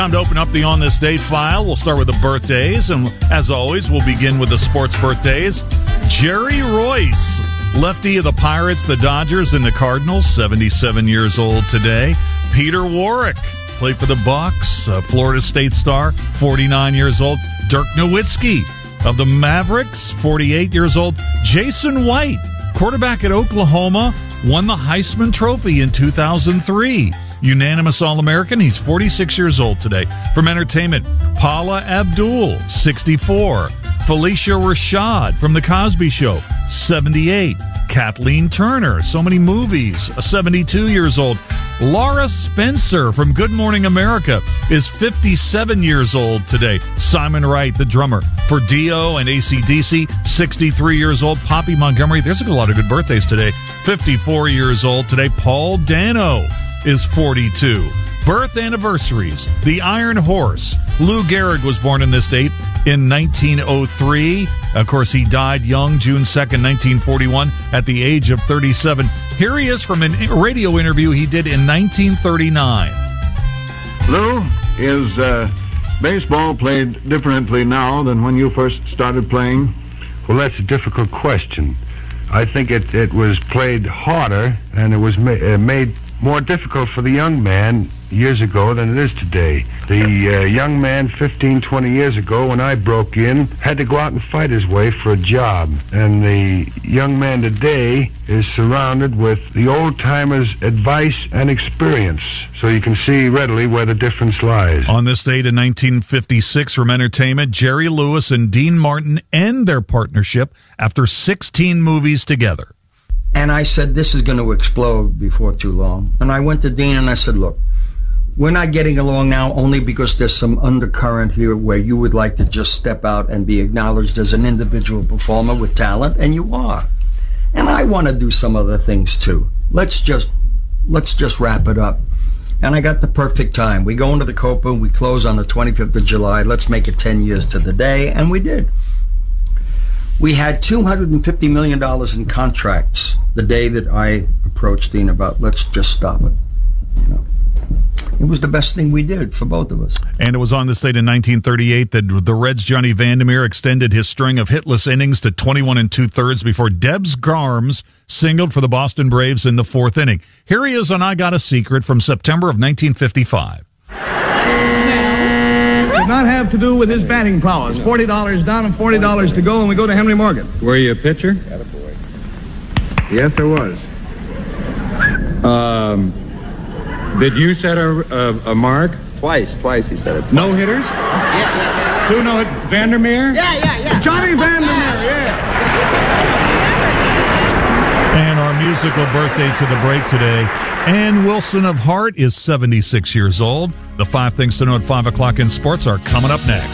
Time to open up the On This Date file. We'll start with the birthdays, and as always, we'll begin with the sports birthdays. Jerry Royce, lefty of the Pirates, the Dodgers, and the Cardinals, 77 years old today. Peter Warrick, played for the Bucks, Florida State star, 49 years old. Dirk Nowitzki of the Mavericks, 48 years old. Jason White, quarterback at Oklahoma, won the Heisman Trophy in 2003. Unanimous All-American. He's 46 years old today. From entertainment, Paula Abdul, 64. Felicia Rashad from The Cosby Show, 78. Kathleen Turner, so many movies, 72 years old. Laura Spencer from Good Morning America is 57 years old today. Simon Wright, the drummer for Dio and AC/DC, 63 years old. Poppy Montgomery, there's a lot of good birthdays today. 54 years old today. Paul Dano is 42. Birth anniversaries. The Iron Horse. Lou Gehrig was born in this date in 1903. Of course, he died young, June 2nd, 1941, at the age of 37. Here he is from a radio interview he did in 1939. Lou, is baseball played differently now than when you first started playing? Well, that's a difficult question. I think it was played harder, and it was made more difficult for the young man years ago than it is today. The young man 15, 20 years ago, when I broke in, had to go out and fight his way for a job. And the young man today is surrounded with the old-timers' advice and experience. So you can see readily where the difference lies. On this date in 1956, from entertainment, Jerry Lewis and Dean Martin end their partnership after 16 movies together. And I said, this is going to explode before too long. And I went to Dean and I said, look, we're not getting along now only because there's some undercurrent here where you would like to just step out and be acknowledged as an individual performer with talent, and you are. And I want to do some other things too. Let's just wrap it up. And I got the perfect time. We go into the Copa, we close on the 25th of July. Let's make it 10 years to the day, and we did. We had $250 million in contracts the day that I approached Dean about, let's just stop it. You know, it was the best thing we did for both of us. And it was on this date in 1938 that the Reds' Johnny Vandermeer extended his string of hitless innings to 21 2/3 before Debs Garms singled for the Boston Braves in the fourth inning. Here he is on I Got a Secret from September of 1955. Did not have to do with his batting prowess. $40 down and $40 to go, and we go to Henry Morgan. Were you a pitcher? Yes, I was. Did you set a mark? Twice he said it. No hitters? Yeah. Two no Vandermeer? Yeah. Johnny Vandermeer, yeah. And our musical birthday to the break today, Ann Wilson of Heart is 76 years old. The 5 things to know at 5 o'clock in sports are coming up next.